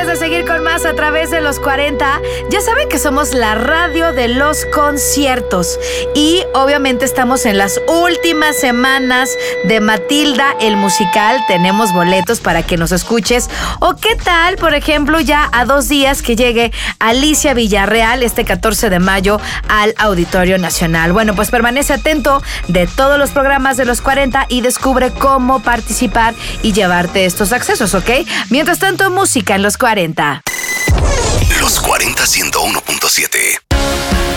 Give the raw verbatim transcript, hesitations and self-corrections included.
de seguir con más a través de los cuarenta. Ya saben que somos la radio de los conciertos y obviamente estamos en las últimas semanas de Matilda el musical. Tenemos boletos para que nos escuches. O qué tal, por ejemplo, ya a dos días que llegue Alicia Villarreal este catorce de mayo al Auditorio Nacional. Bueno, pues permanece atento de todos los programas de los cuarenta y descubre cómo participar y llevarte estos accesos, ¿ok? Mientras tanto, música en los cuarenta. Los cuarenta ciento uno punto siete.